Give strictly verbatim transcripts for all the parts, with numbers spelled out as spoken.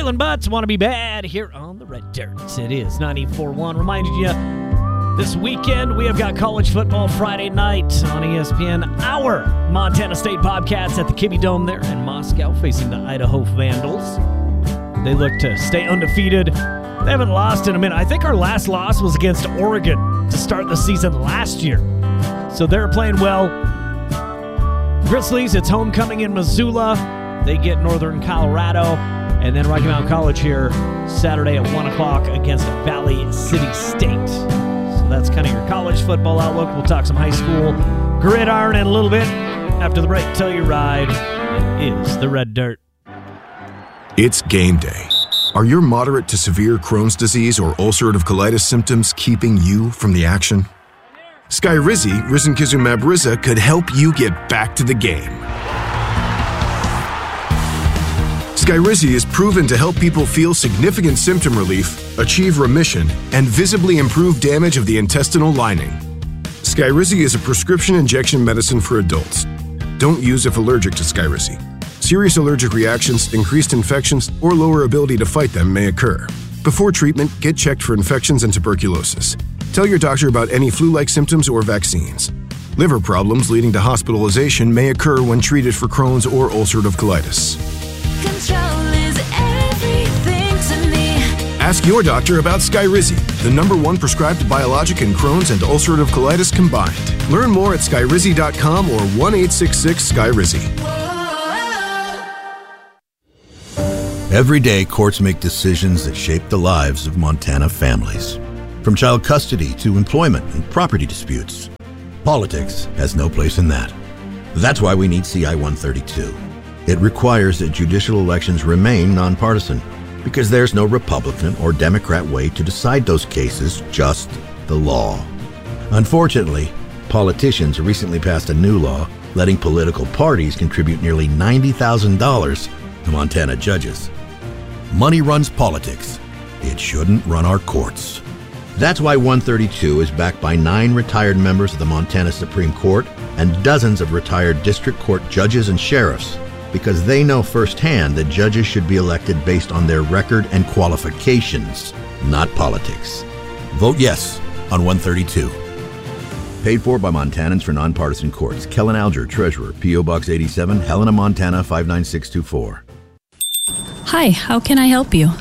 Waylon Butts, Want to Be Bad, here on the Red Dirt. It is ninety-four point one. Reminding you, this weekend we have got college football Friday night on E S P N. Our Montana State Bobcats at the Kibbie Dome there in Moscow facing the Idaho Vandals. They look to stay undefeated. They haven't lost in a minute. I think our last loss was against Oregon to start the season last year. So they're playing well. Grizzlies, it's homecoming in Missoula. They get Northern Colorado. And then Rocky Mountain College here Saturday at one o'clock against Valley City State. So that's kind of your college football outlook. We'll talk some high school gridiron in a little bit. After the break, Tell You Ride. It is the Red Dirt. It's game day. Are your moderate to severe Crohn's disease or ulcerative colitis symptoms keeping you from the action? Skyrizi, risankizumab Riza, could help you get back to the game. Skyrizi is proven to help people feel significant symptom relief, achieve remission, and visibly improve damage of the intestinal lining. Skyrizi is a prescription injection medicine for adults. Don't use if allergic to Skyrizi. Serious allergic reactions, increased infections, or lower ability to fight them may occur. Before treatment, get checked for infections and tuberculosis. Tell your doctor about any flu-like symptoms or vaccines. Liver problems leading to hospitalization may occur when treated for Crohn's or ulcerative colitis. Control is everything to me. Ask your doctor about Skyrizi, the number one prescribed biologic in Crohn's and ulcerative colitis combined. Learn more at skyrizi dot com or one eight six six Skyrizi. Every day, courts make decisions that shape the lives of Montana families. From child custody to employment and property disputes, politics has no place in that. That's why we need C I one thirty-two. It requires that judicial elections remain nonpartisan, because there's no Republican or Democrat way to decide those cases, just the law. Unfortunately, politicians recently passed a new law letting political parties contribute nearly ninety thousand dollars to Montana judges. Money runs politics. It shouldn't run our courts. That's why one thirty-two is backed by nine retired members of the Montana Supreme Court and dozens of retired district court judges and sheriffs, because they know firsthand that judges should be elected based on their record and qualifications, not politics. Vote yes on one thirty-two. Paid for by Montanans for Nonpartisan Courts. Kellen Alger, Treasurer, P O. Box eighty-seven, Helena, Montana five nine six two four. Hi, how can I help you?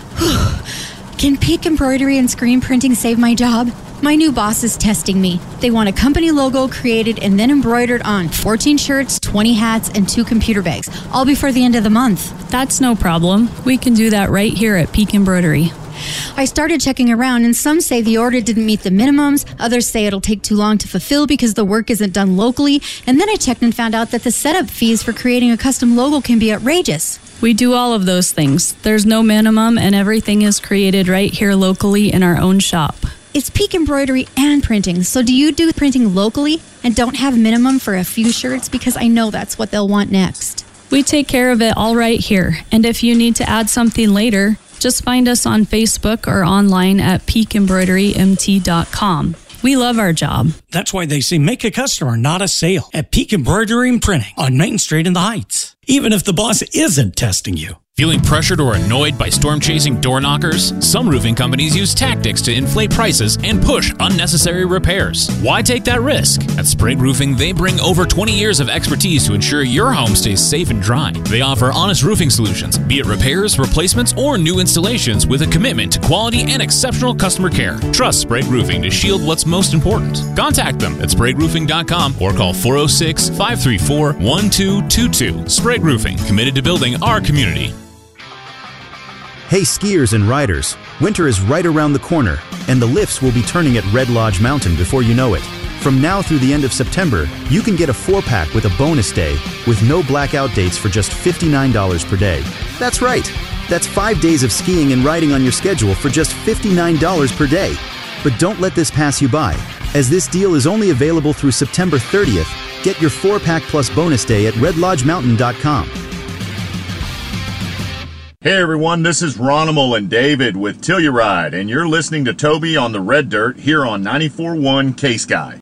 Can Peak Embroidery and Screen Printing save my job? My new boss is testing me. They want a company logo created and then embroidered on fourteen shirts, twenty hats, and two computer bags, all before the end of the month. That's no problem. We can do that right here at Peak Embroidery. I started checking around, and some say the order didn't meet the minimums. Others say it'll take too long to fulfill because the work isn't done locally. And then I checked and found out that the setup fees for creating a custom logo can be outrageous. We do all of those things. There's no minimum, and everything is created right here locally in our own shop. It's Peak Embroidery and Printing. So do you do printing locally and don't have minimum for a few shirts? Because I know that's what they'll want next. We take care of it all right here. And if you need to add something later, just find us on Facebook or online at peak embroidery m t dot com. We love our job. That's why they say make a customer, not a sale, at Peak Embroidery and Printing on Main Street in the Heights. Even if the boss isn't testing you. Feeling pressured or annoyed by storm-chasing door knockers? Some roofing companies use tactics to inflate prices and push unnecessary repairs. Why take that risk? At Sprague Roofing, they bring over twenty years of expertise to ensure your home stays safe and dry. They offer honest roofing solutions, be it repairs, replacements, or new installations, with a commitment to quality and exceptional customer care. Trust Sprague Roofing to shield what's most important. Contact them at sprague roofing dot com or call four oh six, five three four, one two two two. Sprague Roofing, committed to building our community. Hey skiers and riders, winter is right around the corner, and the lifts will be turning at Red Lodge Mountain before you know it. From now through the end of September, you can get a four-pack with a bonus day with no blackout dates for just fifty-nine dollars per day. That's right. That's five days of skiing and riding on your schedule for just fifty-nine dollars per day. But don't let this pass you by. As this deal is only available through September thirtieth, get your four-pack plus bonus day at red lodge mountain dot com. Hey everyone, this is Ronimal and David with Telluride, and you're listening to Toby on the Red Dirt here on ninety-four point one K-Sky.